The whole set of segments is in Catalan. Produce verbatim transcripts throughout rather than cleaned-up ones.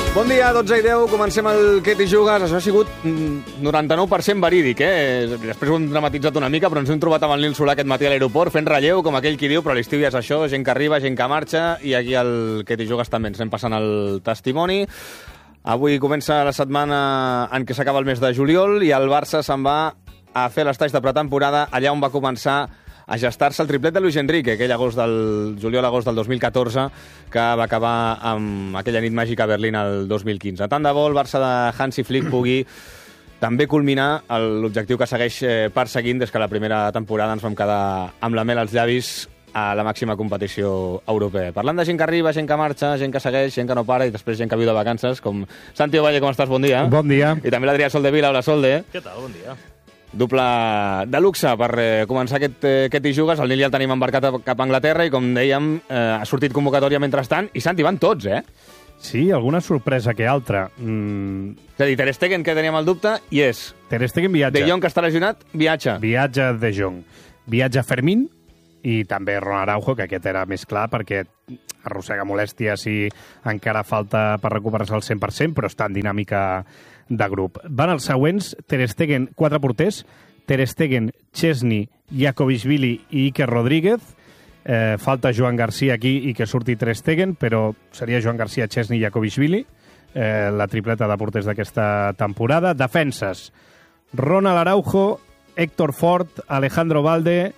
Bon dia, dotze i deu, comencem el Què t'hi jugues. Això ha sigut noranta-nou per cent verídic, eh? Després ho hem dramatitzat una mica, però ens hem trobat amb el Nil Solà aquest matí a l'aeroport fent relleu, com aquell qui diu, però l'estiu ja és això, gent que arriba, gent que marxa, i aquí al Què t'hi jugues també ens anem passant el testimoni. Avui comença la setmana en què s'acaba el mes de juliol i el Barça se'n va a fer l'estaix de pretemporada allà on va començar a gestar-se el triplet de Luis Enrique, aquell agost del juliol-agost del dos mil catorze, que va acabar amb aquella nit màgica a Berlín el dos mil quinze. Tant de bo el Barça de Hansi Flick pugui també culminar l'objectiu que segueix perseguint des que la primera temporada ens vam quedar amb la mel als llavis a la màxima competició europea. Parlant de gent que arriba, gent que marxa, gent que segueix, gent que no para i després gent que viu de vacances, com Santi Ovalle, com estàs? Bon dia. Bon dia. I també l'Adrià Soldevila. Hola, Solde. Què tal? Bon dia. Doble de luxe per eh, començar aquest eh, Què t'hi jugues. El Nil ja el tenim embarcat cap a Anglaterra i, com dèiem, eh, ha sortit convocatòria mentrestant. I, Santi, van tots, eh? Sí, alguna sorpresa que altra. Mm. És a dir, Ter Stegen, que teníem el dubte, i és. Ter Stegen viatja. De Jong, que està lesionat, viatja. Viatja De Jong. Viatja Fermín i també Ronald Araujo, que aquest era més clar perquè arrossega molèsties i encara falta per recuperar-se al cent per cent, però està en dinàmica de grup. Van els següents: Ter Stegen, quatre porters, Ter Stegen, Chesney, Jakobishvili i Iker Rodríguez. Eh, falta Joan Garcia aquí i que surti Ter Stegen, però seria Joan Garcia, Chesney i Jakobishvili, eh, la tripleta de porters d'aquesta temporada. Defenses: Ronald Araujo, Héctor Fort, Alejandro Valde,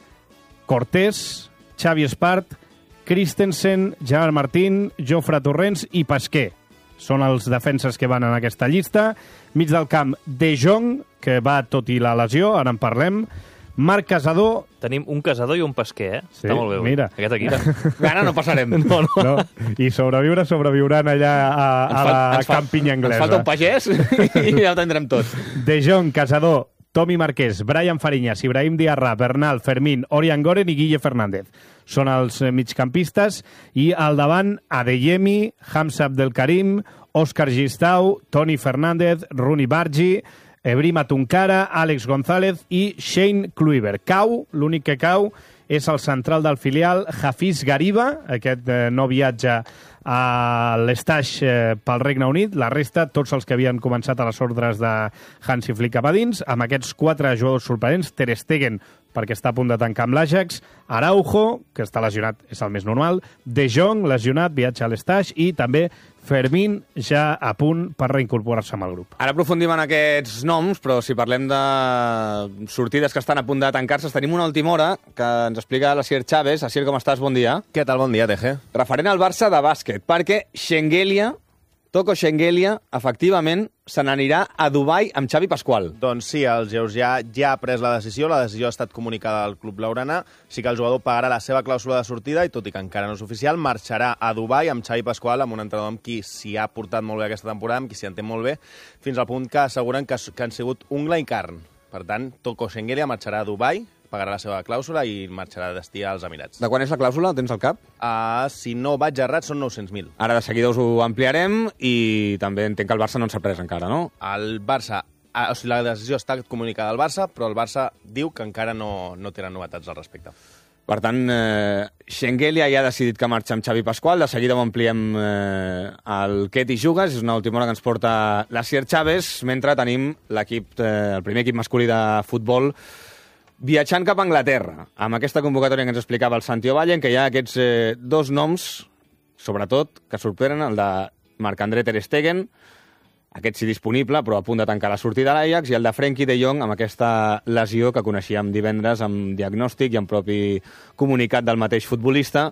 Cortés, Xavi Espart, Christensen, Gerard Martín, Jofre Torrents i Pasquer. Són els defenses que van en aquesta llista. Mig del camp, De Jong, que va tot i la lesió, ara en parlem. Marc Casador. Tenim un casador i un pesquer, eh? Sí, Està molt bé. mira. Aquest equip. Ara no passarem. No, no. No? I sobreviure, sobreviuran allà a, a la ens fal- campinya anglesa. Ens falta un pagès i ja ho tindrem tot. De Jong, Casador, Tomi Marquès, Brian Fariñas, Ibrahim Diarra, Bernal, Fermín, Orián Goren i Guille Fernández. Són els migcampistes. I al davant, Adeyemi, Hamza Abdelkarim, Òscar Gistau, Toni Fernández, Rooney Bargi, Ebrima Tunkara, Àlex González i Shane Kluivert. Cau, l'únic que cau, és el central del filial, Hafiz Gariba. Aquest eh, no viatja a l'estaix eh, pel Regne Unit. La resta, tots els que havien començat a les ordres de Hansi Flick cap a dins, amb aquests quatre jugadors sorprenents: Ter Stegen, perquè està a punt de tancar amb l'Ajax, Araujo, que està lesionat, és el més normal, De Jong, lesionat, viatja a l'estaix, i també Fermín, ja a punt per reincorporar-se amb el grup. Ara aprofundim en aquests noms, però si parlem de sortides que estan a punt de tancar-se, tenim una última hora que ens explica l'Asier Chávez. Asier, com estàs? Bon dia. Què tal? Bon dia, T G. Referent al Barça de bàsquet, perquè Shengelia, Toko Shengelia, efectivament, se n'anirà a Dubai amb Xavi Pasqual. Doncs sí, el Georgià ja ha pres la decisió, la decisió ha estat comunicada al club blaugrana, sí que el jugador pagarà la seva clàusula de sortida i, tot i que encara no és oficial, marxarà a Dubai amb Xavi Pasqual, amb un entrenador amb qui s'hi ha portat molt bé aquesta temporada, amb qui s'hi entén molt bé, fins al punt que asseguren que, que han sigut ungla i carn. Per tant, Toko Shengelia marxarà a Dubai, pagarà la seva clàusula i marxarà de destí als Emirats. De quan és la clàusula? La tens al cap? Uh, si no vaig errat, són nou-cents mil. Ara de seguida us ho ampliarem i també entenc que el Barça no en s'ha pres encara, no? El Barça, uh, o sigui, la decisió està comunicada al Barça, però el Barça diu que encara no, no tenen novetats al respecte. Per tant, eh, Shengelia ja ha decidit que marxa amb Xavi Pasqual. De seguida ho ampliem eh, el Què t'hi jugues. És una última hora que ens porta l'Asier Chávez, mentre tenim l'equip, eh, el primer equip masculí de futbol viatjant cap a Anglaterra, amb aquesta convocatòria que ens explicava el Santi Ovalle, en què hi ha aquests eh, dos noms, sobretot, que sorprenen, el de Marc-André Ter Stegen, aquest sí disponible, però a punt de tancar la sortida a l'Ajax, i el de Frenkie de Jong, amb aquesta lesió que coneixíem divendres, amb diagnòstic i amb propi comunicat del mateix futbolista,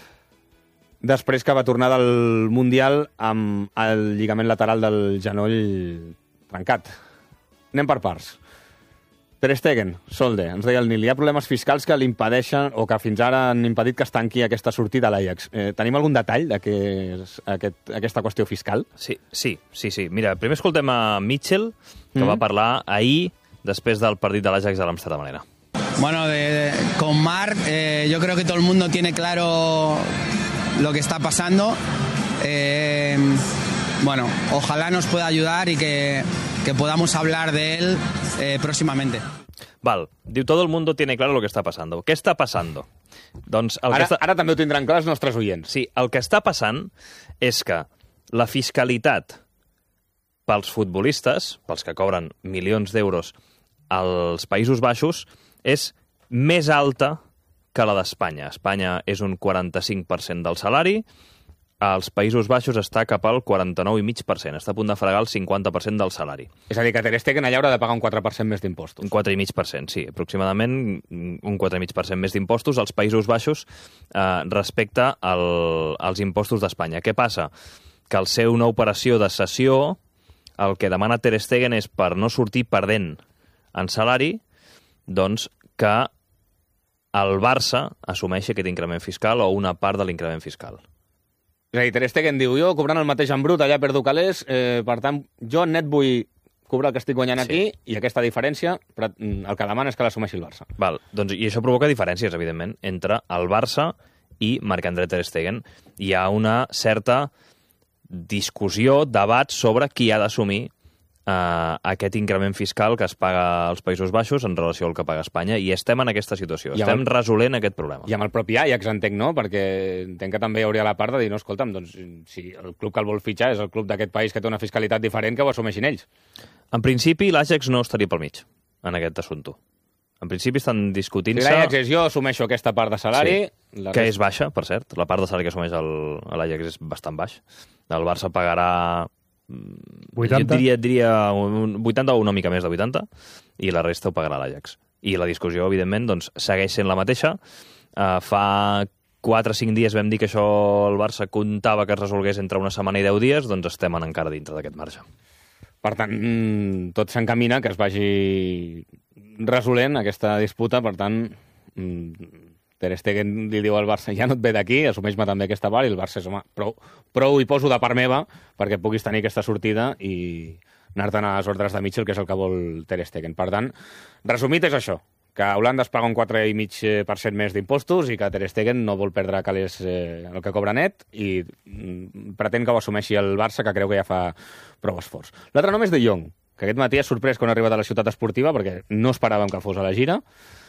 després que va tornar del Mundial amb el lligament lateral del genoll trencat. Anem per parts. Ter Stegen, Solde, ens deia el Nil, hi ha problemes fiscals que l'impedeixen o que fins ara han impedit que es tanqui aquesta sortida a l'Ajax. Eh, tenim algun detall de què és aquest, aquesta qüestió fiscal? Sí, sí, sí, sí. Mira, primer escoltem a Mitchell, que Mm. va parlar ahir després del partit de l'Ajax de l'Amsterdam Arena. Bueno, de, de, con Marc, eh, yo creo que todo el mundo tiene claro lo que está pasando. Eh, bueno, ojalá nos pueda ayudar y que, que podamos hablar de él eh, próximamente. Val, diu, todo el mundo tiene claro lo que está pasando. Què està passant? Doncs el Ara, que està... ara també ho tindran clar els nostres oients. Sí, el que està passant és que la fiscalitat pels futbolistes, pels que cobren milions d'euros als Països Baixos, és més alta que la d'Espanya. Espanya és un quaranta-cinc per cent del salari, als Països Baixos està cap al quaranta-nou coma cinc per cent. Està a punt de fregar el cinquanta per cent del salari. És a dir, que Ter Stegen allà haurà de pagar un quatre per cent més d'impostos. Un quatre coma cinc per cent, sí. Aproximadament un quatre coma cinc per cent més d'impostos als Països Baixos eh, respecte al, als impostos d'Espanya. Què passa? Que al ser una operació de cessió, el que demana Ter Stegen és, per no sortir perdent en salari, doncs que el Barça assumeixi aquest increment fiscal o una part de l'increment fiscal. És a dir, Ter Stegen diu, jo cobrant el mateix en brut, allà perdo calés, eh, per tant, jo net vull cobrar el que estic guanyant aquí, sí. I aquesta diferència, però el que demana és que l'assumeixi el Barça. Val, doncs, i això provoca diferències, evidentment, entre el Barça i Marc-André Ter Stegen. Hi ha una certa discussió, debat sobre qui ha d'assumir Uh, aquest increment fiscal que es paga als Països Baixos en relació al que paga Espanya, i estem en aquesta situació, I estem el... resolent aquest problema. I amb el propi Ajax entenc, no? Perquè entenc que també hi hauria la part de dir, no, escolta'm, doncs, si el club que el vol fitxar és el club d'aquest país que té una fiscalitat diferent, que ho assumeixin ells. En principi, l'Ajax no estaria pel mig en aquest assumpte. En principi estan discutint-se... Si l'Ajax és jo, assumeixo aquesta part de salari... Sí, la que resta... és baixa, per cert. La part de salari que assumeix l'Ajax és bastant baix. El Barça pagarà... vuitanta? Jo diria, diria vuitanta o una mica més de vuitanta, i la resta ho pagarà l'Ajax. I la discussió, evidentment, doncs, segueix sent la mateixa. Uh, fa quatre o cinc dies vam dir que això el Barça comptava que es resolgués entre una setmana i deu dies, doncs estem encara dintre d'aquest marge. Per tant, tot s'encamina que es vagi resolent aquesta disputa, per tant... Ter Stegen li diu al Barça, ja no et ve d'aquí, assumeix-me també aquesta part, i el Barça és, home, prou, prou hi poso de part meva perquè puguis tenir aquesta sortida i anar-te'n a les ordres de Mitchell, que és el que vol Ter Stegen. Per tant, resumit és això, que Holanda es paga un quatre coma cinc per cent més d'impostos i que Ter Stegen no vol perdre calés eh, el que cobra net i mm, pretén que ho assumeixi el Barça, que creu que ja fa prou esforç. L'altre nom és De Jong, que aquest matí ha sorprès quan ha arribat a la ciutat esportiva perquè no esperàvem que fos a la gira.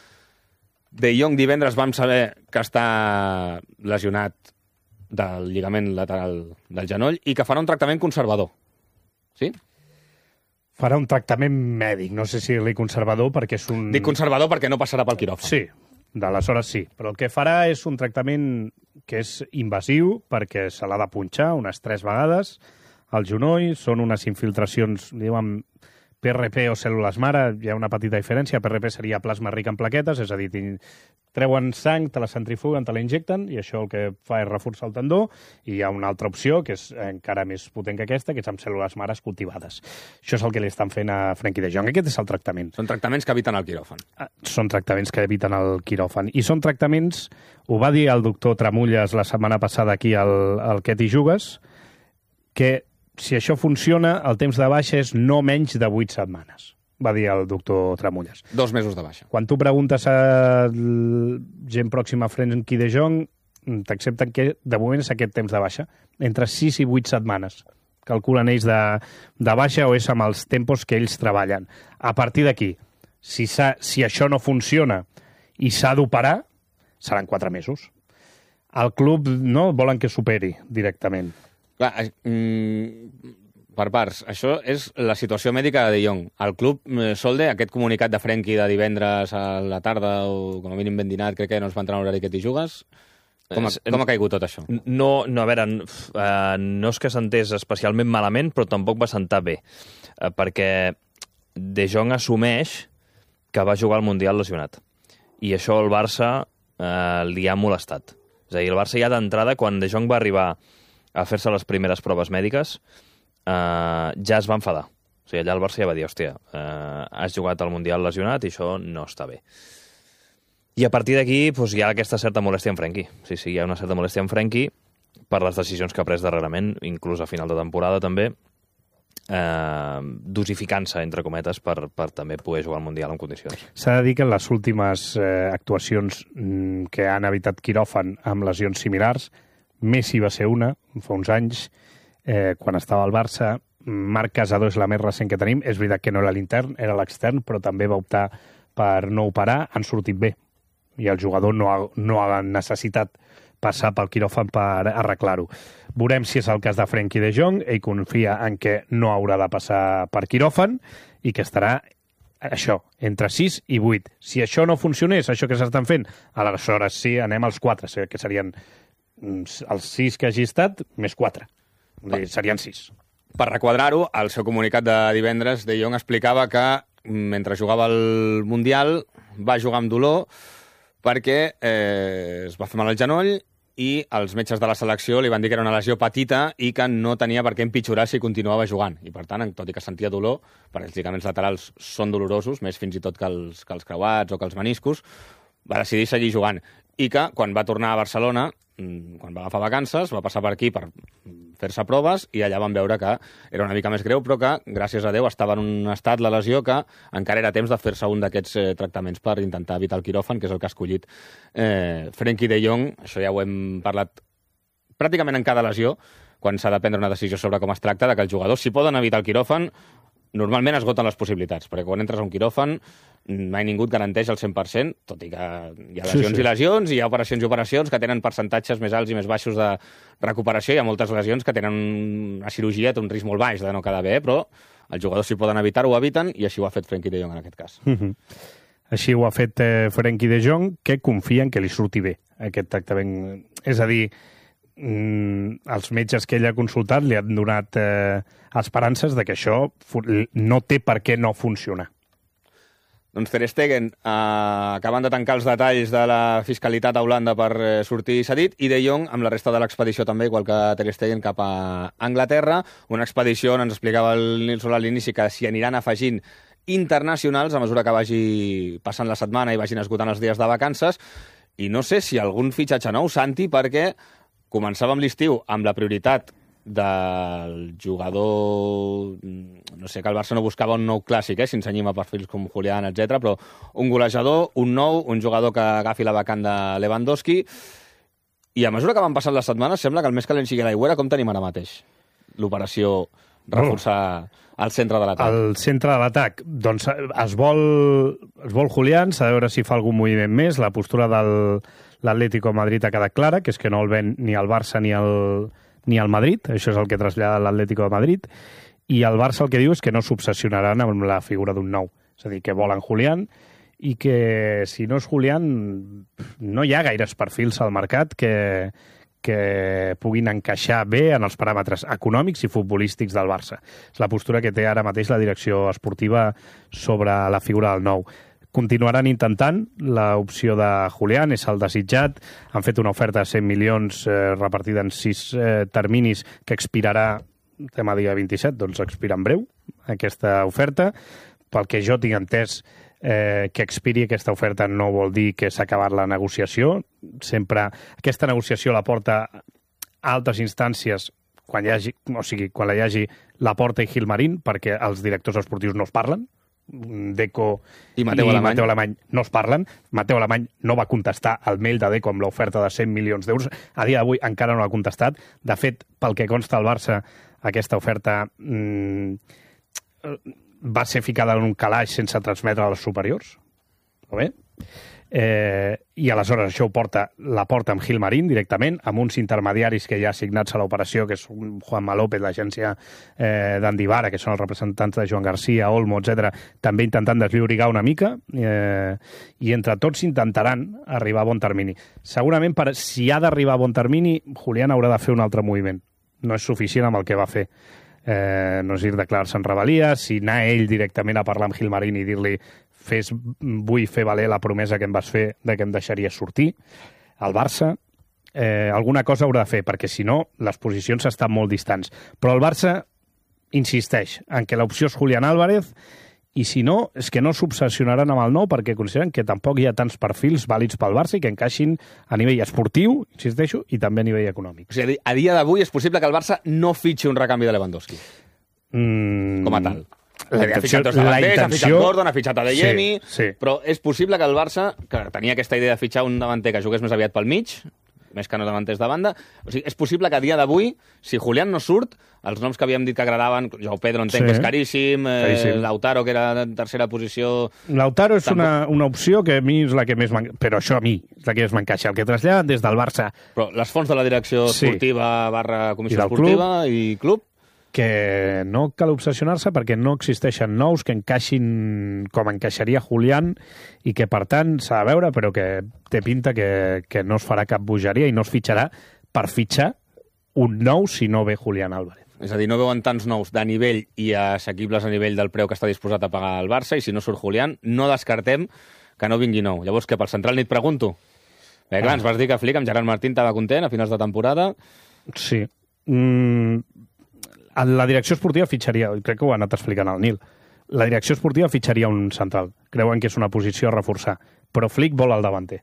De Jong divendres vam saber que està lesionat del lligament lateral del genoll i que farà un tractament conservador. Sí? Farà un tractament mèdic, no sé si li conservador perquè és un... Dic conservador perquè no passarà pel quiròfan. Sí, d'aleshores sí, però el que farà és un tractament que és invasiu perquè se l'ha de punxar unes tres vegades al genoll, són unes infiltracions, diuen... P R P o cèl·lules mare, hi ha una petita diferència. P R P seria plasma ric en plaquetes, és a dir, treuen sang, te la centrifuguen, te la injecten, i això el que fa és reforçar el tendó, i hi ha una altra opció, que és encara més potent que aquesta, que és amb cèl·lules mares cultivades. Això és el que li estan fent a Frenkie de Jong. Aquest és el tractament. Són tractaments que eviten el quiròfan. Són tractaments que eviten el quiròfan. I són tractaments, ho va dir el doctor Tramulles la setmana passada aquí al, al Què t'hi jugues, que si això funciona, el temps de baixa és no menys de vuit setmanes, va dir el doctor Tramulles. Dos mesos de baixa. Quan tu preguntes a gent pròxima a Frenkie de Jong, t'accepten que de moment és aquest temps de baixa, entre sis i vuit setmanes. Calculen ells de, de baixa o és amb els tempos que ells treballen. A partir d'aquí, si, si això no funciona i s'ha d'operar, seran quatre mesos. El club no volen que superi directament. Clar, mm, per parts, això és la situació mèdica de De Jong. El club eh, Solde, aquest comunicat de Frenkie de divendres a la tarda, o com a mínim ben dinat, crec que no es va entrar en horari que t'hi jugues. Com ha, com ha caigut tot això? No, no a veure, uh, no és que s'entès especialment malament, però tampoc va sentar bé, uh, perquè De Jong assumeix que va jugar al Mundial lesionat. I això el Barça uh, li ha molestat. És a dir, el Barça ja d'entrada, quan De Jong va arribar a fer-se les primeres proves mèdiques, eh, ja es va enfadar. O sigui, allà el Barça ja va dir, hòstia, eh, has jugat al Mundial lesionat i això no està bé. I a partir d'aquí doncs, hi ha aquesta certa molèstia en Frenkie. Sí, sí, hi ha una certa molèstia en Frenkie per les decisions que ha pres darrerament, inclús a final de temporada també, eh, dosificant-se, entre cometes, per, per també poder jugar al Mundial en condicions. S'ha de dir que en les últimes eh, actuacions mm, que han evitat quiròfan amb lesions similars, Messi va ser una, fa uns anys, eh, quan estava al Barça. Marc Casadó és la més recent que tenim. És veritat que no era l'intern, era l'extern, però també va optar per no operar. Han sortit bé. I el jugador no ha, no ha necessitat passar pel quiròfan per arreglar-ho. Veurem si és el cas de Frenkie de Jong. Ell confia en que no haurà de passar per quiròfan i que estarà això, entre sis i vuit. Si això no funcionés, això que s'estan fent, aleshores sí, anem als quatre, que serien els sis que hagi estat, més quatre. Serien sis. Per requadrar-ho, al seu comunicat de divendres, De Jong explicava que mentre jugava al Mundial va jugar amb dolor perquè eh, es va fer mal al genoll i els metges de la selecció li van dir que era una lesió petita i que no tenia per què empitjorar si continuava jugant. I, per tant, tot i que sentia dolor, perquè els lligaments laterals són dolorosos, més fins i tot que els, que els creuats o que els meniscos, va decidir seguir jugant. I que, quan va tornar a Barcelona, quan va agafar vacances, va passar per aquí per fer-se proves i allà van veure que era una mica més greu, però que, gràcies a Déu, estava en un estat, la lesió, que encara era temps de fer-se un d'aquests eh, tractaments per intentar evitar el quiròfan, que és el que ha escollit eh, Frenkie de Jong. Això ja ho hem parlat pràcticament en cada lesió, quan s'ha de prendre una decisió sobre com es tracta, de que els jugadors, si poden evitar el quiròfan, normalment esgoten les possibilitats, perquè quan entres a un quiròfan mai ningú et garanteix el cent per cent, tot i que hi ha lesions sí, sí. i lesions, i hi ha operacions i operacions que tenen percentatges més alts i més baixos de recuperació. Hi ha moltes lesions que tenen una cirurgia, té un risc molt baix de no quedar bé, però els jugadors si poden evitar-ho, ho eviten, i així ho ha fet Frenkie de Jong en aquest cas. Mm-hmm. Així ho ha fet eh, Frenkie de Jong, que confia en que li surti bé aquest tractament. És a dir, mm, els metges que ell ha consultat li han donat eh, esperances de que això no té per què no funcionar. Doncs Ter Stegen, eh, acabant de tancar els detalls de la fiscalitat a Holanda per eh, sortir cedit, i De Jong amb la resta de l'expedició també, igual que Ter Stegen, cap a Anglaterra. Una expedició on ens explicava el Nilsson a l'inici que s'hi aniran afegint internacionals a mesura que vagi passant la setmana i vagin esgotant els dies de vacances. I no sé si algun fitxatge nou, Santi, perquè començàvem l'estiu amb la prioritat del jugador, no sé, que el Barça no buscava un nou clàssic, eh, si ens enyim a perfils com Julián, etcètera, però un golejador, un nou, un jugador que agafi la vacant de Lewandowski, i a mesura que van passant les setmanes sembla que el més calent sigui l'aigüera. Com tenim ara mateix l'operació reforçar el centre de l'atac? El centre de l'atac, doncs es vol, es vol Julián, s'ha de veure si fa algun moviment més. La postura de l'Atlético de Madrid ha quedat clara, que és que no el ven ni el Barça ni el ni al Madrid, això és el que trasllada l'Atlético de Madrid, i el Barça el que diu és que no s'obsessionaran amb la figura d'un nou, és a dir, que volen Julián, i que si no és Julián no hi ha gaires perfils al mercat que, que puguin encaixar bé en els paràmetres econòmics i futbolístics del Barça. És la postura que té ara mateix la direcció esportiva sobre la figura del nou. Continuaran intentant l'opció de Julián, és el desitjat. Han fet una oferta de cent milions eh, repartida en sis eh, terminis que expirarà demà dia vint-i-set, doncs expira en breu aquesta oferta. Pel que jo tinc entès, eh, que expiri aquesta oferta no vol dir que s'ha acabat la negociació. Sempre aquesta negociació la porta a altres instàncies quan hi hagi, o sigui, quan hi hagi Laporta i Gilmarín, perquè els directors esportius no es parlen. Deco i Mateu i Alemany. Mateu Alemany no es parlen. Mateu Alemany no va contestar al mail de Deco amb l'oferta de cent milions d'euros. A dia d'avui encara no l'ha contestat. De fet, pel que consta al Barça, aquesta oferta mmm, va ser ficada en un calaix sense transmetre als superiors. Molt bé? Eh, I aleshores això ho porta, la porta amb Gilmarín directament, amb uns intermediaris que ja assignats a l'operació, que és Juanma López, l'agència eh, d'Andivara, que són els representants de Joan Garcia, Olmo, etcètera, també intentant desllorigar una mica, eh, i entre tots intentaran arribar a bon termini. Segurament, per, si ha d'arribar a bon termini, Julián haurà de fer un altre moviment. No és suficient amb el que va fer. Eh, no és dir declarar-se en rebel·lia, si anar ell directament a parlar amb Gilmarín i dir-li fes, vull fer valer la promesa que em vas fer de que em deixaries sortir al Barça, eh, alguna cosa haurà de fer, perquè si no les posicions estan molt distants. Però el Barça insisteix en que l'opció és Julián Álvarez, i si no, és que no s'obsessionaran amb el nou perquè consideren que tampoc hi ha tants perfils vàlids pel Barça i que encaixin a nivell esportiu, insisteixo, i també a nivell econòmic. O sigui, a dia d'avui és possible que el Barça no fitxi un recanvi de Lewandowski, mm, com a tal. La ha fitxat dos davanters, ha fitxat Gordon, ha fitxat Adeyemi, sí, sí. Però és possible que el Barça, que tenia aquesta idea de fitxar un davanter que jugués més aviat pel mig, més que no davanters de banda. O sigui, és possible que a dia d'avui, si Julián no surt, els noms que havíem dit que agradaven, Joao Pedro entenc Sí. que és caríssim, eh, Caríssim. Lautaro, que era en tercera posició... Lautaro és Tampoc- una, una opció que a mi és la que més m'en- però això a mi és la que més m'encaixa. El que traslladen des del Barça, Però les fonts de la direcció Sí. esportiva barra comissió I del esportiva i club, que no cal obsessionar-se perquè no existeixen nous que encaixin com encaixaria Julián i que, per tant, s'ha de veure, però que té pinta que, que no es farà cap bogeria i no es fitxarà per fitxar un nou si no ve Julián Álvarez. és a dir, no veuen tants nous de nivell i assequibles a nivell del preu que està disposat a pagar el Barça, i si no surt Julián, no descartem que no vingui nou. Llavors, que pel central ni et pregunto. Bé, clar, ens vas dir que Flick amb Gerard Martín estava content a finals de temporada. Sí. Mm, la direcció esportiva fitxaria, crec que ho ha anat explicant el Nil, la direcció esportiva fitxaria un central. Creuen que és una posició a reforçar. Però Flick vol el davanter.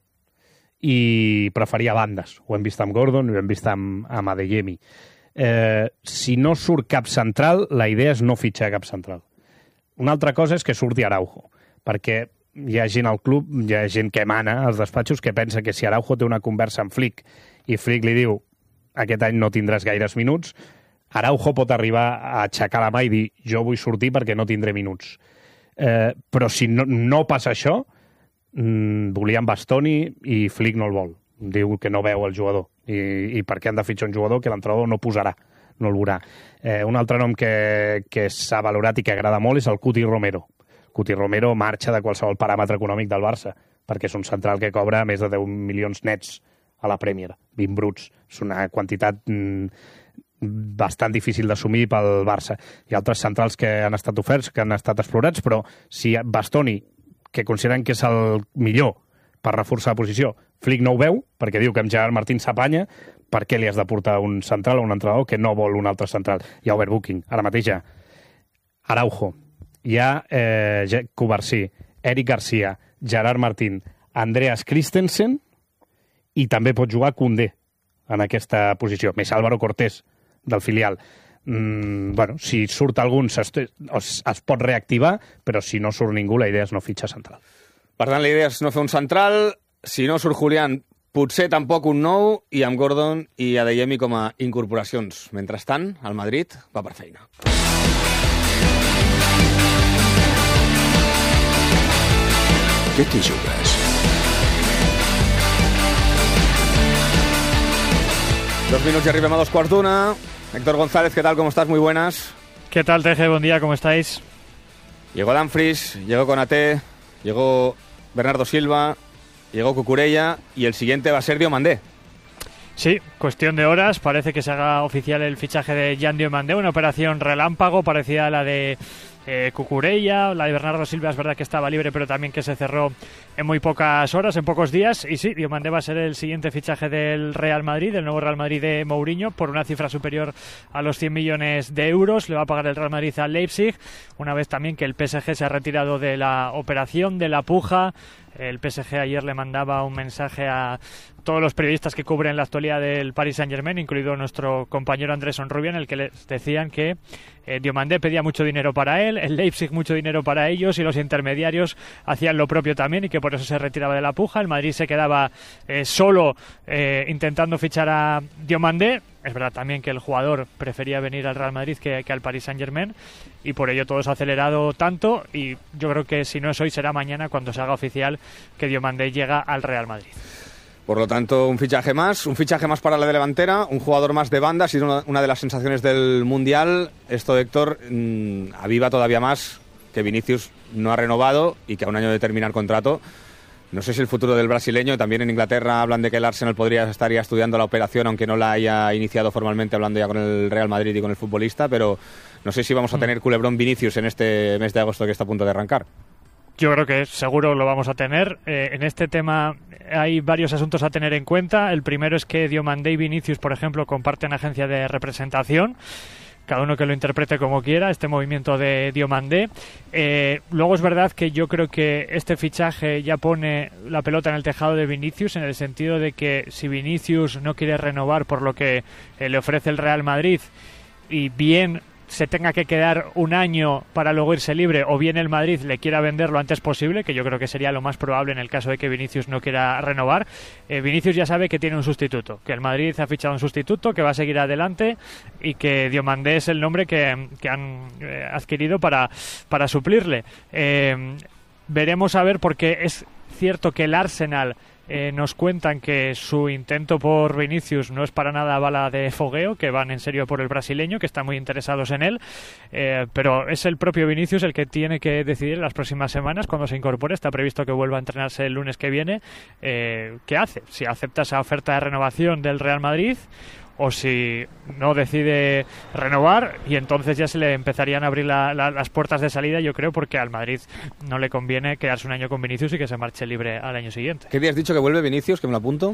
I preferia bandes. Ho hem vist amb Gordon, ho hem vist amb, amb Adeyemi. Eh, si no surt cap central, la idea és no fitxar cap central. Una altra cosa és que surti Araujo, perquè hi ha gent al club, hi ha gent que mana als despatxos que pensa que si Araujo té una conversa amb Flick i Flick li diu aquest any no tindràs gaires minuts, Araujo pot arribar a aixecar la mà i dir jo vull sortir perquè no tindré minuts. Eh, però si no, no passa això, mmm, volien Bastoni i Flick no el vol. Diu que no veu el jugador. I, i per què han de fitxar un jugador que l'entrenador no posarà, no el veurà. Eh, un altre nom que, que s'ha valorat i que agrada molt és el Cuti Romero. Cuti Romero marxa de qualsevol paràmetre econòmic del Barça, perquè és un central que cobra més de deu milions nets a la Premier, vint bruts. És una quantitat mm, bastant difícil d'assumir pel Barça. Hi ha altres centrals que han estat oferts, que han estat explorats, però si Bastoni, que consideren que és el millor per reforçar la posició, Flick no ho veu, perquè diu que amb Gerard Martín s'apanya, per què li has de portar un central o un entrenador que no vol un altre central? Hi ha overbooking. Ara mateix hi ha Araujo, hi ha eh, Cubarsí, Eric Garcia, Gerard Martín, Andreas Christensen, i també pot jugar Koundé en aquesta posició, més Álvaro Cortés, del filial. Mm, bueno, si surt algun es, es pot reactivar, però si no surt ningú, la idea és no fitxar central. Per tant, la idea és no fer un central. Si no surt Julián, potser tampoc un nou, i amb Gordon i Adeyemi com a incorporacions. Mentrestant, el Madrid va per feina. Què t'hi jugues? Dos minutos y arribem a dos quarts d'una. Héctor González, ¿qué tal? ¿Cómo estás? Muy buenas. ¿Qué tal, Teje? Buen día, ¿cómo estáis? Llegó Dumfries, llegó Konaté, llegó Bernardo Silva, llegó Cucurella y el siguiente va a ser Diomandé. Sí, cuestión de horas. Parece que se haga oficial el fichaje de Jan Diomandé, una operación relámpago parecida a la de eh, Cucurella. La de Bernardo Silva es verdad que estaba libre, pero también que se cerró en muy pocas horas, en pocos días. Y sí, Diomandé va a ser el siguiente fichaje del Real Madrid, del nuevo Real Madrid de Mourinho, por una cifra superior a los cien millones de euros. Le va a pagar el Real Madrid al Leipzig, una vez también que el P S G se ha retirado de la operación, de la puja. El P S G ayer le mandaba un mensaje a todos los periodistas que cubren la actualidad del Paris Saint-Germain, incluido nuestro compañero Andrés Onrubia, en el que les decían que eh, Diomandé pedía mucho dinero para él, el Leipzig mucho dinero para ellos, y los intermediarios hacían lo propio también, y que por eso se retiraba de la puja. El Madrid se quedaba eh, solo eh, intentando fichar a Diomandé. Es verdad también que el jugador prefería venir al Real Madrid que, que al Paris Saint-Germain, y por ello todo se ha acelerado tanto, y yo creo que si no es hoy será mañana cuando se haga oficial que Diomandé llega al Real Madrid. Por lo tanto, un fichaje más, un fichaje más para la delantera, un jugador más de banda, ha sido una, una de las sensaciones del Mundial. Esto, Héctor, mmm, aviva todavía más que Vinicius no ha renovado y que a un año de terminar contrato. No sé si el futuro del brasileño, también en Inglaterra hablan de que el Arsenal podría estar ya estudiando la operación, aunque no la haya iniciado formalmente, hablando ya con el Real Madrid y con el futbolista, pero no sé si vamos a tener culebrón Vinicius en este mes de agosto que está a punto de arrancar. Yo creo que seguro lo vamos a tener. Eh, en este tema hay varios asuntos a tener en cuenta. El primero es que Diomandé y Vinicius, por ejemplo, comparten agencia de representación. Cada uno que lo interprete como quiera, este movimiento de Diomandé. Eh, luego es verdad que yo creo que este fichaje ya pone la pelota en el tejado de Vinicius, en el sentido de que si Vinicius no quiere renovar por lo que eh, le ofrece el Real Madrid, y bien se tenga que quedar un año para luego irse libre, o bien el Madrid le quiera vender lo antes posible, que yo creo que sería lo más probable en el caso de que Vinicius no quiera renovar. Eh, Vinicius ya sabe que tiene un sustituto, que el Madrid ha fichado un sustituto, que va a seguir adelante y que Diomandé es el nombre que, que han eh, adquirido para, para suplirle. Eh, veremos a ver, porque es cierto que el Arsenal Eh, nos cuentan que su intento por Vinicius no es para nada bala de fogueo, que van en serio por el brasileño, que están muy interesados en él, eh, pero es el propio Vinicius el que tiene que decidir en las próximas semanas, cuando se incorpore. Está previsto que vuelva a entrenarse el lunes que viene, eh, ¿qué hace? Si acepta esa oferta de renovación del Real Madrid, o si no decide renovar, y entonces ya se le empezarían a abrir la, la, las puertas de salida, yo creo, porque al Madrid no le conviene quedarse un año con Vinicius y que se marche libre al año siguiente. ¿Qué día has dicho que vuelve Vinicius, que me lo apunto?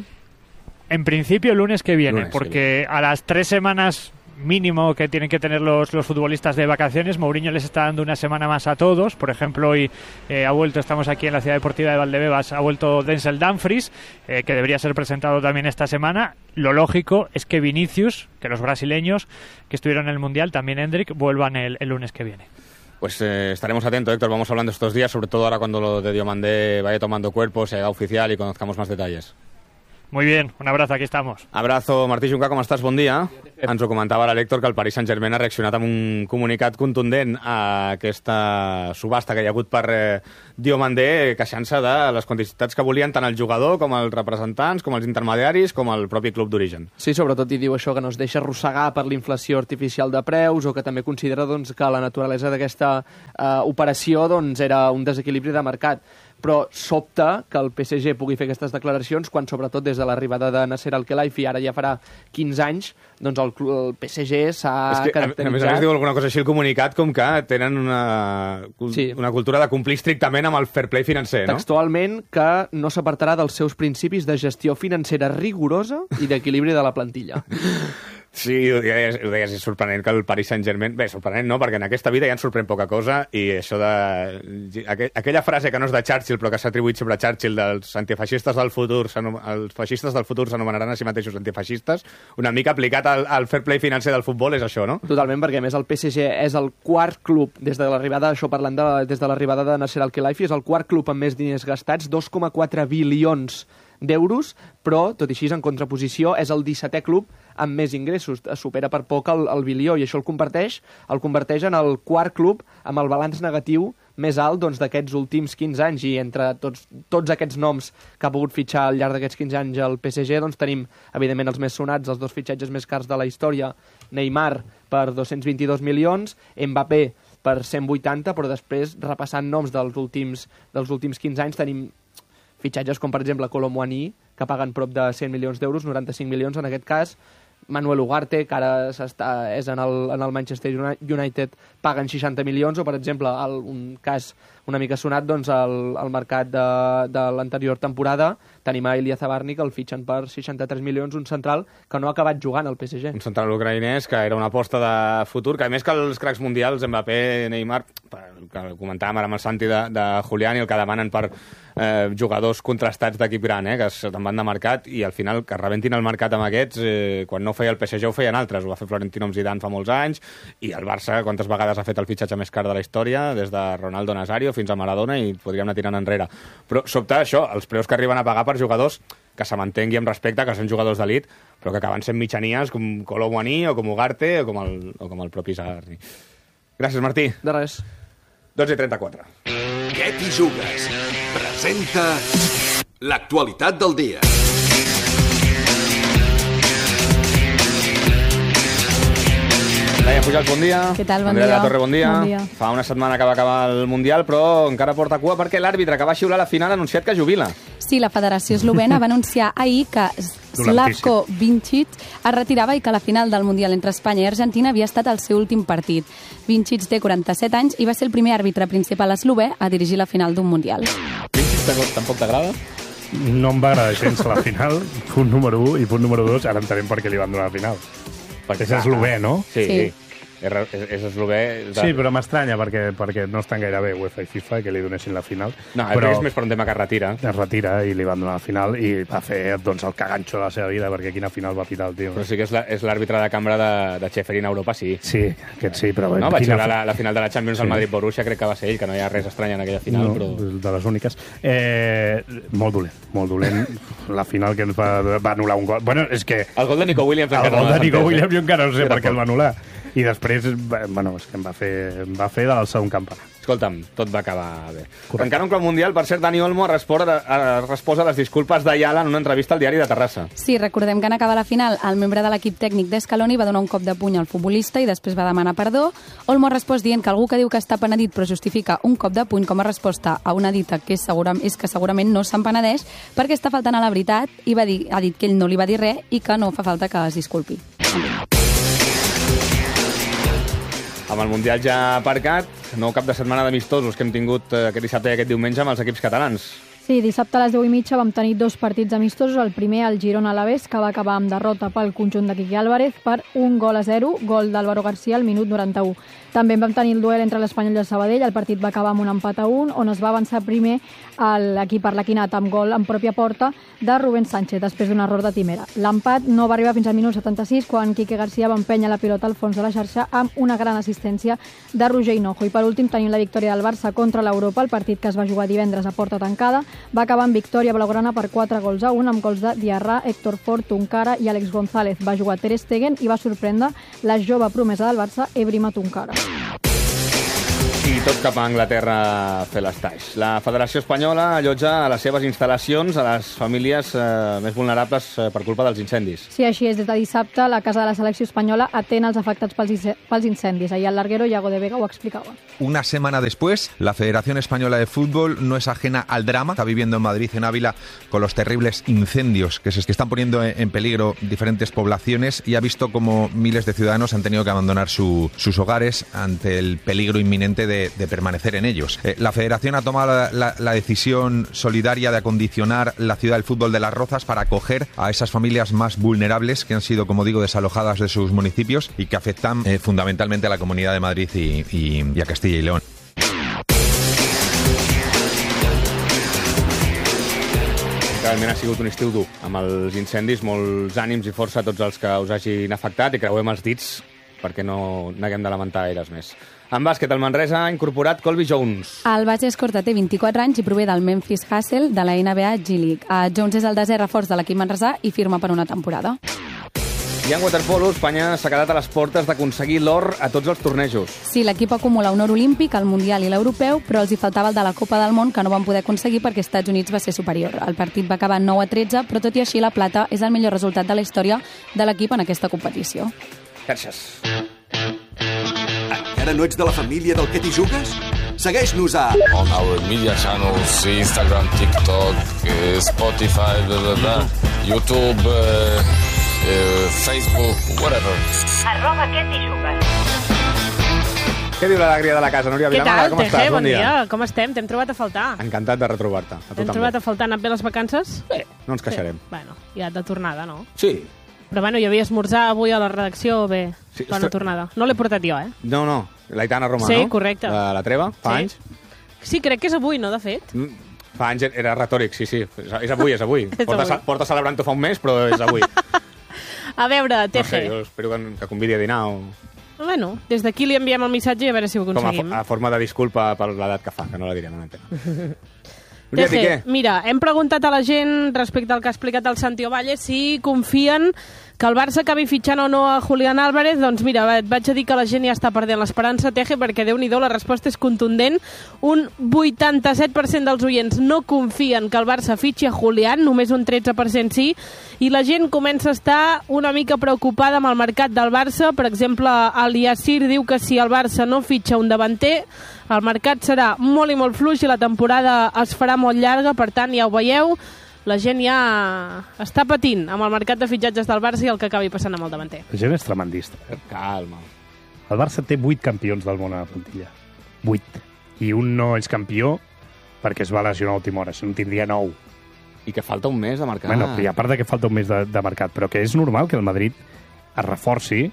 En principio el lunes que viene, Lunes, porque a las tres semanas mínimo que tienen que tener los, los futbolistas de vacaciones, Mourinho les está dando una semana más a todos. Por ejemplo, hoy eh, ha vuelto, estamos aquí en la Ciudad Deportiva de Valdebebas, ha vuelto Denzel Dumfries, eh, que debería ser presentado también esta semana. Lo lógico es que Vinicius, que los brasileños que estuvieron en el Mundial, también Endrick, vuelvan el, el lunes que viene. Pues eh, estaremos atentos, Héctor, vamos hablando estos días, sobre todo ahora cuando lo de Diomandé vaya tomando cuerpo, se haga oficial y conozcamos más detalles. Muy bien, un abrazo, aquí estamos. Abrazo, Martí Junca, com estàs? Bon dia. Ens ho comentava ara l'Héctor, que el Paris Saint-Germain ha reaccionat amb un comunicat contundent a aquesta subhasta que hi ha hagut per eh, Diomandé, queixant-se de les quantitats que volien tant el jugador com els representants, com els intermediaris, com el propi club d'origen. Sí, sobretot hi diu això, que no es deixa arrossegar per la inflació artificial de preus, o que també considera doncs, que la naturalesa d'aquesta eh, operació doncs, era un desequilibri de mercat. Però sobta que el P S G pugui fer aquestes declaracions quan, sobretot des de l'arribada de Nasser Al-Khelaifi, ara ja farà quinze anys, doncs el, el P S G s'ha caracteritzat... A més a més diu alguna cosa així el comunicat, com que tenen una, sí. una cultura de complir estrictament amb el fair play financer, no? Textualment, que no s'apartarà dels seus principis de gestió financera rigorosa i d'equilibri de la plantilla. Sí, ho deies, ho deies, és sorprenent que el Paris Saint-Germain... Bé, sorprenent no, perquè en aquesta vida ja ens sorprèn poca cosa, i això de... Aquella frase que no és de Churchill, però que s'ha atribuït sempre a Churchill, dels antifeixistes del futur, els feixistes del futur s'anomenaran a si mateixos antifeixistes, una mica aplicat al, al fair play financer del futbol, és això, no? Totalment, perquè a més el P S G és el quart club, des de l'arribada, això parlant de, des de l'arribada de Nasser Al-Khelaifi, és el quart club amb més diners gastats, dos coma quatre bilions d'euros, però, tot i així, en contraposició, és el dissetè club amb més ingressos, supera per poc el, el bilió, i això el converteix, el converteix en el quart club amb el balanç negatiu més alt doncs, d'aquests últims quinze anys, i entre tots, tots aquests noms que ha pogut fitxar al llarg d'aquests quinze anys el P S G, doncs tenim, evidentment, els més sonats, els dos fitxatges més cars de la història, Neymar per dos-cents vint-i-dos milions, Mbappé per cent vuitanta, però després, repassant noms dels últims, dels últims quinze anys, tenim fitxatges com, per exemple, Kolo Muani, que paguen prop de cent milions d'euros, noranta-cinc milions en aquest cas, Manuel Ugarte, que ara és en el, en el Manchester United, paguen seixanta milions, o, per exemple, el, un cas una mica sonat, doncs, al, al mercat de, de l'anterior temporada, tenim a Ilya Zabarny, que el fitxen per seixanta-tres milions, un central que no ha acabat jugant al P S G. Un central ucraïnès que era una aposta de futur, que a més que els cracs mundials, Mbappé, Neymar, que comentàvem ara amb el Santi de, de Julián, i el que demanen per eh, jugadors contrastats d'equip gran, eh, que se'n van de mercat, i al final que rebentin el mercat amb aquests, eh, quan no ho feia el P S G ho feien altres, ho va fer Florentino amb Zidane fa molts anys, i el Barça quantes vegades ha fet el fitxatge més car de la història, des de Ronaldo Nazario fins a Maradona, i podríem anar tirant enrere. Però sobta això, els preus que arriben a pagar per jugadors que se mantengui amb respecte, que són jugadors d'elit, però que acaben sent mitjanies com Kolo Muani o com Ugarte o com el, o com el propi Zabarny. Gràcies, Martí. De res. dotze i trenta-quatre. Què t'hi jugues? Presenta l'actualitat del dia. Laia Pujals, bon dia. Què tal, bon Andrea dia. de la Torre, bon dia. Bon dia. Fa una setmana que va acabar el Mundial, però encara porta cua perquè l'àrbitre que va xiular la final ha anunciat que jubila. Sí, la Federació Eslovena va anunciar ahir que Slavko Vincic es retirava i que la final del Mundial entre Espanya i Argentina havia estat el seu últim partit. Vincic té quaranta-set anys i va ser el primer àrbitre principal eslové a dirigir la final d'un Mundial. Vincic tampoc t'agrada? No em va agradar gens la final, punt número un, i punt número dos, ara entenem per què li van donar la final. Perquè és eslové, no? Sí. sí. És, és eslové... De... Sí, però m'estranya perquè, perquè no estan gaire bé UEFA i FIFA que li donessin la final. No, però és més per un tema que es retira. Es retira i li van donar la final i va fer doncs, el caganxo de la seva vida, perquè quina final va pitar el tio. Però sí que és l'àrbitre de cambra de, de Schäferin a Europa, sí. Sí, aquest sí, però... No, vaig quina... veure la, la final de la Champions sí. al Madrid-Borussia, crec que va ser ell, que no hi ha res estrany en aquella final, no, però... de les úniques. Eh, molt dolent, molt dolent. La final que ens va, va anul·lar un gol. Bueno, és que... El gol de Nico Williams encara el gol no de Nico entès, Williams eh? jo encara no sé Era per què poc. el va anul·lar. I després, bueno, és que em va fer, em va fer de l'alçar un campanar. Escolta'm, tot va acabar bé. Correcte. Encara un cop mundial, per cert, Dani Olmo ha respost a, a, respost a les disculpes d'Ayala en una entrevista al diari de Terrassa. Sí, recordem que en acabar la final, el membre de l'equip tècnic d'Escaloni va donar un cop de puny al futbolista i després va demanar perdó. Olmo ha respost dient que algú que diu que està penedit però justifica un cop de puny com a resposta a una dita que és, segura, és que segurament no se'n penedeix perquè està faltant a la veritat i va dir, ha dit que ell no li va dir res i que no fa falta que es disculpi. Amb el Mundial ja aparcat, nou cap de setmana d'amistosos que hem tingut aquest dissabte i aquest diumenge amb els equips catalans. Sí, dissabte a les deu i mitja vam tenir dos partits amistosos. El primer, el Girona-Alavés, que va acabar amb derrota pel conjunt de Quique Álvarez per un gol a zero, gol d'Álvaro García al minut noranta-u. També vam tenir el duel entre l'Espanyol i el Sabadell. El partit va acabar amb un empat a un, on es va avançar primer l'equip arlequinat amb gol en pròpia porta de Rubén Sánchez, després d'un error de Timera. L'empat no va arribar fins al minut setanta-sis, quan Quique García va empènyer la pilota al fons de la xarxa amb una gran assistència de Roger Hinojo. I per últim tenim la victòria del Barça contra l'Europa, el partit que es va jugar divendres a porta tancada. Va acabar amb victòria blaugrana per quatre gols a un, amb gols de Diarra, Héctor Fort, Tunkara i Àlex González. Va jugar Ter Stegen i va sorprendre la jove promesa del Barça, Ebrima Tunkara. I tot cap a Anglaterra a fer l'estaix. La Federació Espanyola allotja a les seves instal·lacions a les famílies eh, més vulnerables eh, per culpa dels incendis. Sí, així és. Des de dissabte, la Casa de la Selecció Espanyola atén els afectats pels, pels incendis. Ahir el larguero Iago de Vega ho explicava. Una semana después, la Federación Española de Fútbol no es ajena al drama que está viviendo en Madrid, en Ávila, con los terribles incendios que se que están poniendo en peligro diferentes poblaciones y ha visto como miles de ciudadanos han tenido que abandonar su, sus hogares ante el peligro inminente de, de permanecer en ellos. Eh, la Federación ha tomado la, la, la decisión solidaria de acondicionar la ciudad del fútbol de Las Rozas para acoger a esas familias más vulnerables que han sido, como digo, desalojadas de sus municipios y que afectan eh, fundamentalmente a la Comunidad de Madrid y, y, y a Castilla y León. Realment ha sigut un estiu dur, amb els incendis, molts ànims i força a tots els que us hagin afectat i creuem els dits perquè no n'haguem de lamentar gaires més. En bàsquet, el Manresa ha incorporat Colby Jones. El base escorta té vint-i-quatre anys i prové del Memphis Hustle de la N B A G-League. Jones és el desè reforç de l'equip manresà i firma per una temporada. I en waterpolo, Espanya s'ha quedat a les portes d'aconseguir l'or a tots els tornejos. Sí, l'equip acumula un or olímpic, el mundial i l'europeu, però els hi faltava el de la Copa del Món, que no van poder aconseguir perquè Estats Units va ser superior. El partit va acabar nou a tretze, però tot i així la plata és el millor resultat de la història de l'equip en aquesta competició. Gràcies. Encara no ets de la família del que t'hi jugues? Segueix-nos a... On our media channels, Instagram, TikTok, eh, Spotify, bla, bla, bla, YouTube, eh, eh, Facebook, whatever. Arroba que t'hi jugues. Què diu l'alegria de la casa, Núria Vilamala? Com estàs? Bon dia. Com estem? T'hem trobat a faltar. Encantat de retrobar-te. T'hem trobat a faltar. Han anat bé les vacances? Bé, no ens queixarem. Sí. Bueno, ja de tornada, no? Sí. Però bueno, hi havia esmorzar avui a la redacció, bé, sí, bona tornada. No l'he portat jo, eh? No, no, l'Aitana Romà, sí, no? Sí, correcte. La, la Treva, fa sí. anys. Sí, crec que és avui, no, de fet? Fa anys era retòric, sí, sí. És avui, és avui. Porta, porta celebrant-ho fa un mes, però és avui. A veure, T G. No sé, jo espero que, que convidi a dinar o... Bueno, des d'aquí li enviem el missatge i a veure si ho aconseguim. Com a, a forma de disculpa per l'edat que fa, que no la direm en antena. T G, mira, hem preguntat a la gent respecte al que ha explicat el Santi Ovalle si confien que el Barça acabi fitxant o no a Julián Álvarez. Doncs mira, et vaig a dir que la gent ja està perdent l'esperança, T G, perquè Déu-n'hi-do, la resposta és contundent. Un vuitanta-set per cent dels oients no confien que el Barça fitxi a Julián, només un tretze per cent sí, i la gent comença a estar una mica preocupada amb el mercat del Barça. Per exemple, el Yassir diu que si el Barça no fitxa un davanter, el mercat serà molt i molt fluix i la temporada es farà molt llarga. Per tant, ja ho veieu, la gent ja està patint amb el mercat de fitxatges del Barça i el que acabi passant amb el davanter. La gent és tremendista. Eh? Calma. El Barça té vuit campions del món a la plantilla. Vuit. I un no és campió perquè es va lesionar a última hora. Si no, tindria nou. I que falta un mes de mercat. Bueno, i a part de que falta un mes de, de mercat, però que és normal que el Madrid es reforci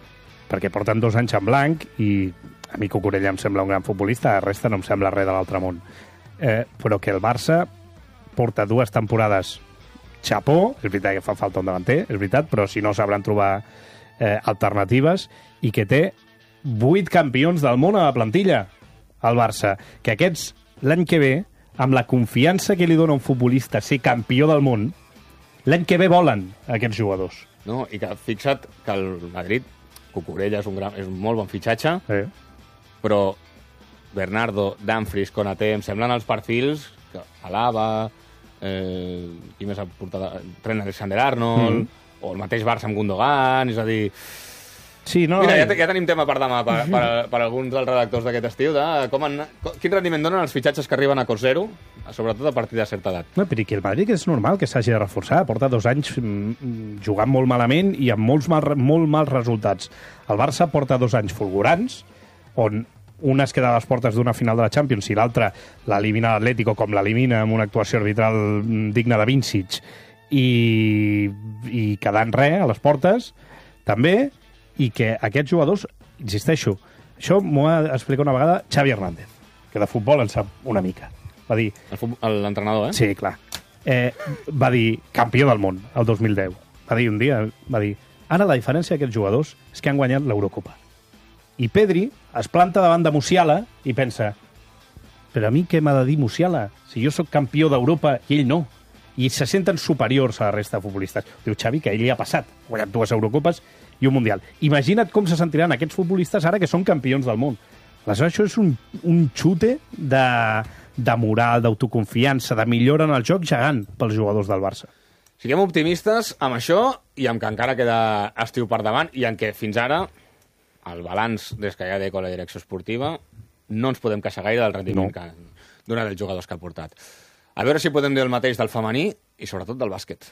perquè porten dos anys en blanc i a mi Cucurella em sembla un gran futbolista, la resta no em sembla res de l'altre món. Eh, però que el Barça porta dues temporades xapó, és veritat que fa falta un davanter, és veritat, però si no sabran trobar eh, alternatives, i que té vuit campions del món a la plantilla, el Barça, que aquests, l'any que ve, amb la confiança que li dona un futbolista ser campió del món, l'any que ve volen aquests jugadors. No, i que fixa't que el Madrid, Cucurella és un, gran, és un molt bon fitxatge, sí. Però Bernardo, Dumfries, Konaté, em semblen els perfils que Alaba, eh, qui més ha portat? Trent Alexander-Arnold, mm. o el mateix Barça amb Gundogan, és a dir... Sí, no, Mira, ja, ja tenim tema per demà, per, per, per alguns dels redactors d'aquest estiu, de com han, quin rendiment donen els fitxatges que arriben a cost zero, sobretot a partir de certa edat. No, però que el Madrid és normal que s'hagi de reforçar. Porta dos anys jugant molt malament i amb molts mal, molt mals resultats. El Barça porta dos anys fulgurants, on una es queda a les portes d'una final de la Champions i l'altra l'elimina l'Atlético com l'elimina amb una actuació arbitral digna de Vincic i, i quedant res a les portes, també, i que aquests jugadors, insisteixo, això m'ho ha explicat una vegada Xavi Hernández, que de futbol en sap una mica. Va dir... L'entrenador, eh? Sí, clar. Eh, va dir campió del món el dos mil deu. Va dir un dia, va dir, ara la diferència d'aquests jugadors és que han guanyat l'Eurocopa. I Pedri es planta davant de Musiala i pensa, però a mi què m'ha de dir Musiala? Si jo sóc campió d'Europa i ell no. I se senten superiors a la resta de futbolistes. Diu Xavi que a ell li ha passat. Ha guanyat dues Eurocopes i un Mundial. Imagina't com se sentiran aquests futbolistes ara que són campions del món. Aleshores, això és un, un xute de, de moral, d'autoconfiança, de millora en el joc gegant pels jugadors del Barça. Siguem optimistes amb això i amb que encara queda estiu per davant i en què fins ara el balanç des que hi ha d'Eco la direcció esportiva no ens podem queixar gaire del rendiment no. que han donat els jugadors que ha portat. A veure si podem dir el mateix del femení i sobretot del bàsquet.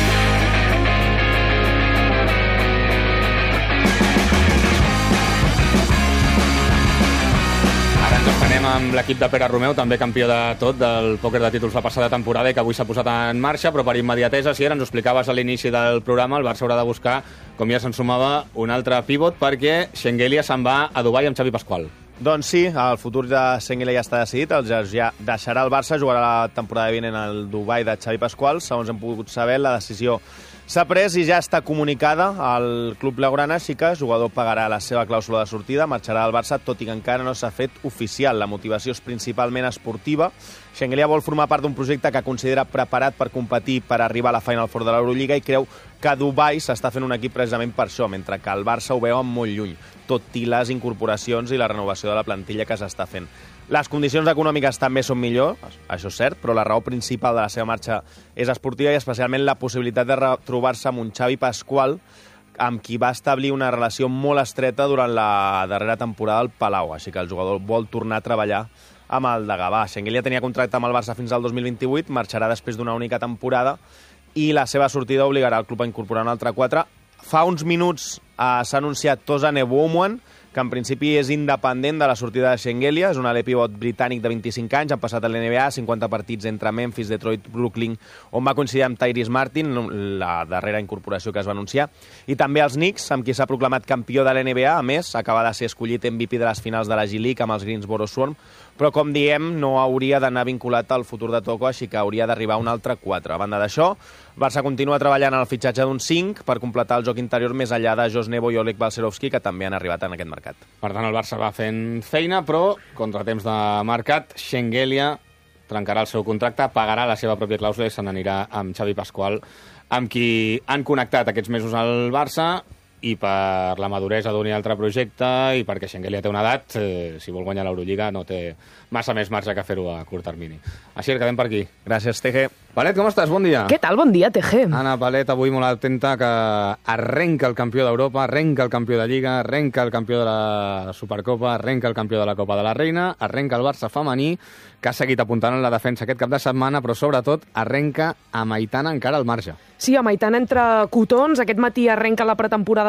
Ara ens espenem amb l'equip de Pere Romeu, també campió de tot del pòquer de títols la passada temporada i que avui s'ha posat en marxa, però per immediatesa, si ara ens ho explicaves a l'inici del programa, el Barça haurà de buscar, com ja se'n sumava, un altre pivot perquè Shengelia se'n va a Dubai amb Xavi Pasqual. Doncs sí, el futur de Shengelia ja està decidit, el ja deixarà el Barça, jugarà la temporada vinent en el Dubai de Xavi Pasqual, segons hem pogut saber, la decisió s'ha pres i ja està comunicada al club blaugrana, així que el jugador pagarà la seva clàusula de sortida, marxarà del Barça, tot i que encara no s'ha fet oficial. La motivació és principalment esportiva. Shengelia vol formar part d'un projecte que considera preparat per competir per arribar a la Final Four de l'Eurolliga i creu que Dubai s'està fent un equip precisament per això, mentre que el Barça ho veu molt lluny, tot i les incorporacions i la renovació de la plantilla que s'està fent. Les condicions econòmiques també són millors, això és cert, però la raó principal de la seva marxa és esportiva i especialment la possibilitat de retrobar-se amb un Xavi Pasqual amb qui va establir una relació molt estreta durant la darrera temporada al Palau, així que el jugador vol tornar a treballar amb el de Gavà. Shengelia tenia contracte amb el Barça fins al dos mil vint-i-vuit, marxarà després d'una única temporada i la seva sortida obligarà el club a incorporar un altre quatre. Fa uns minuts eh, s'ha anunciat Tozan Ebouomwan, que en principi és independent de la sortida de Shengelia, és un ale pivot britànic de vint-i-cinc anys, han passat a l'N B A, cinquanta partits entre Memphis, Detroit, Brooklyn, on va coincidir amb Tyrese Martin, la darrera incorporació que es va anunciar, i també els Knicks, amb qui s'ha proclamat campió de l'N B A, a més, acaba de ser escollit M V P de les finals de la G-League amb els Greensboro Swarm, però com diem, no hauria d'anar vinculat al futur de Toko, així que hauria d'arribar un altre quatre. A banda d'això, Barça continua treballant en el fitxatge d'un cinc per completar el joc interior més enllà de Jos Nebo i Oleg Balcerovski, que també han arribat en aquest mercat. Per tant, el Barça va fent feina, però contra temps de mercat, Shengelia trencarà el seu contracte, pagarà la seva pròpia clàusula i se n'anirà amb Xavi Pasqual, amb qui han connectat aquests mesos al Barça, i per la maduresa d'un i altre projecte i perquè Shengelia té una edat, eh, si vol guanyar l'Eurolliga no té massa més marge que fer-ho a curt termini. Així el quedem per aquí. Gràcies, T G. Palet, com estàs? Bon dia. Què tal? Bon dia, T G. Anna Palet, avui molt atenta que arrenca el campió d'Europa, arrenca el campió de Lliga, arrenca el campió de la Supercopa, arrenca el campió de la Copa de la Reina, arrenca el Barça femení, que ha seguit apuntant en la defensa aquest cap de setmana, però sobretot arrenca amb Aitana encara al marge. Sí, amb Aitana entre cotons. Aquest matí arrenca la pretemporada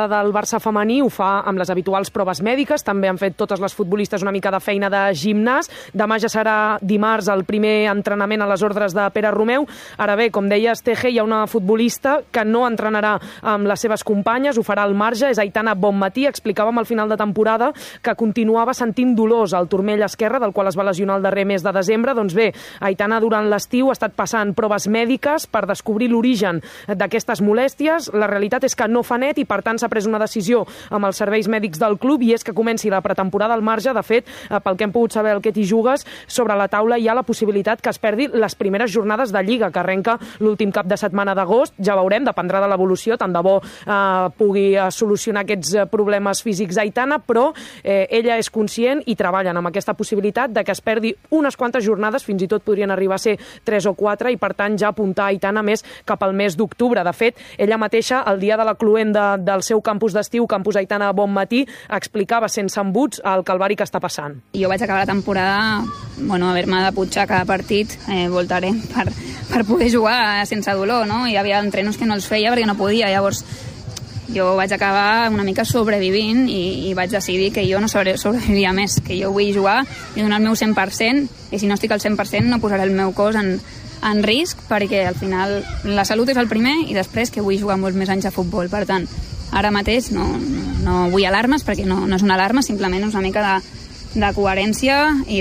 temporada del Barça femení ho fa amb les habituals proves mèdiques, també han fet totes les futbolistes una mica de feina de gimnàs. Demà ja serà dimarts el primer entrenament a les ordres de Pere Romeu. Ara bé, com deia Esteje, hi ha una futbolista que no entrenarà amb les seves companyes, ho farà al marge, és Aitana Bonmatí. Explicàvem al final de temporada que continuava sentint dolors al turmell esquerre, del qual es va lesionar el darrer mes de desembre. Doncs bé, Aitana durant l'estiu ha estat passant proves mèdiques per descobrir l'origen d'aquestes molèsties. La realitat és que no fa net i, per tant, s'ha pres una decisió amb els serveis mèdics del club i és que comenci la pretemporada al marge. De fet, pel que hem pogut saber el que t'hi jugues, sobre la taula hi ha la possibilitat que es perdi les primeres jornades de Lliga, que arrenca l'últim cap de setmana d'agost. Ja veurem, dependrà de l'evolució, tant de bo eh, pugui eh, solucionar aquests problemes físics Aitana, però eh, ella és conscient i treballen amb aquesta possibilitat de que es perdi unes quantes jornades, fins i tot podrien arribar a ser tres o quatre, i per tant ja apuntar Aitana més cap al mes d'octubre. De fet, ella mateixa, el dia de la cluenda del seu campus d'estiu, Campus Aitana Bonmatí, explicava sense embuts el calvari que està passant. Jo vaig acabar la temporada, bueno, haver-me de putxar cada partit, eh, voltaré, per, per poder jugar sense dolor, no? Hi havia entrenos que no els feia perquè no podia, llavors jo vaig acabar una mica sobrevivint i, i vaig decidir que jo no sobre, sobreviviria més, que jo vull jugar i donar el meu cent per cent, i si no estic al cent per cent no posaré el meu cos en, en risc, perquè al final la salut és el primer i després que vull jugar molts més anys a futbol. Per tant, ara mateix no, no vull alarmes, perquè no, no és una alarma, simplement és una mica de, de coherència i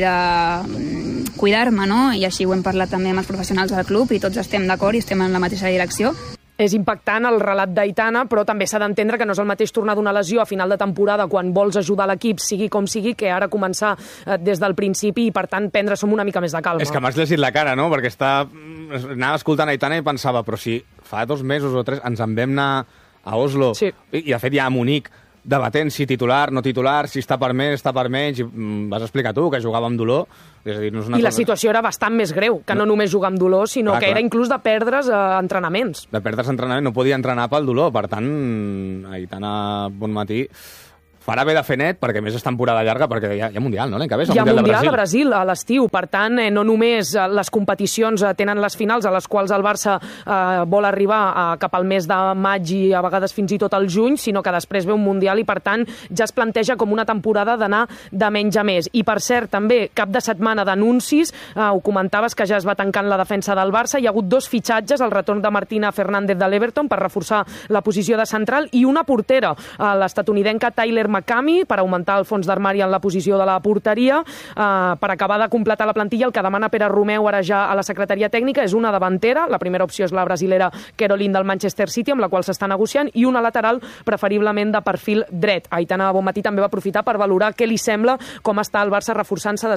de cuidar-me, no? I així ho hem parlat també amb els professionals del club i tots estem d'acord i estem en la mateixa direcció. És impactant el relat d'Aitana, però també s'ha d'entendre que no és el mateix tornar d'una lesió a final de temporada quan vols ajudar l'equip, sigui com sigui, que ara començar eh, des del principi i, per tant, prendre-s'ho una mica més de calma. És que m'has llegit la cara, no? Perquè està... anava escoltant Aitana i pensava, però si fa dos mesos o tres ens en vam anar a Oslo, sí. i, i de fet ja a Munic, debatent si titular, no titular, si està per més, està per menys, i mm, vas explicar tu que jugava amb dolor. És a dir, no és una I cosa... la situació era bastant més greu, que no, no només jugar amb dolor, sinó clar, que clar. Era inclús de perdre's eh, entrenaments. De perdre's entrenaments, no podia entrenar pel dolor, per tant, Aitana Bonmatí farà bé de fer net, perquè més és temporada llarga, perquè hi ha, hi ha Mundial, no? L'any que ve és el hi ha Mundial, Mundial de Brasil. a Brasil a l'estiu, per tant, eh, no només les competicions eh, tenen les finals a les quals el Barça eh, vol arribar eh, cap al mes de maig i a vegades fins i tot al juny, sinó que després ve un Mundial i, per tant, ja es planteja com una temporada d'anar de menys a més. I, per cert, també, cap de setmana d'anuncis, eh, ho comentaves que ja es va tancant la defensa del Barça, hi ha hagut dos fitxatges, el retorn de Martina Fernández de l'Everton per reforçar la posició de central i una portera, eh, l'estatunidenca Tyler McCamey, per augmentar el fons d'armari en la posició de la porteria. Uh, per acabar de completar la plantilla, el que demana Pere Romeu ara ja a la secretaria tècnica és una davantera, la primera opció és la brasilera Caroline del Manchester City, amb la qual s'està negociant, i una lateral, preferiblement de perfil dret. Aitana Bonmatí també va aprofitar per valorar què li sembla com està el Barça reforçant-se